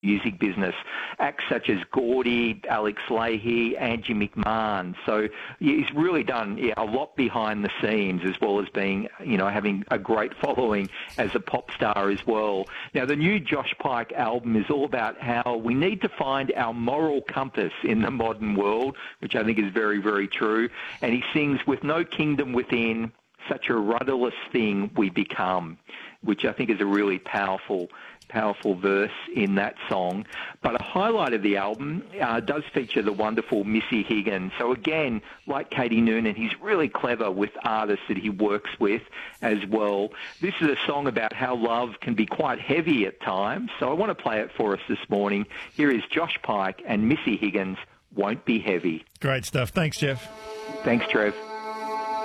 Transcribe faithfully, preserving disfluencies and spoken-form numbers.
music business. Acts such as Gordy, Alex Leahy, Angie McMahon. So he's really done yeah, a lot behind the scenes, as well as being, you know, having a great following as a pop star as well. Now, the new Josh Pike album is all about how we need to find our moral compass in the modern world, which I think is very, very true. And he sings, "With no kingdom within, such a rudderless thing we become," which I think is a really powerful powerful verse in that song. But a highlight of the album uh, does feature the wonderful Missy Higgins. So again, like Katie Noonan, he's really clever with artists that he works with as well. This is a song about how love can be quite heavy at times. So I want to play it for us this morning. Here is Josh Pike and Missy Higgins, "Won't Be Heavy." Great stuff. Thanks, Jeff. Thanks, Trev.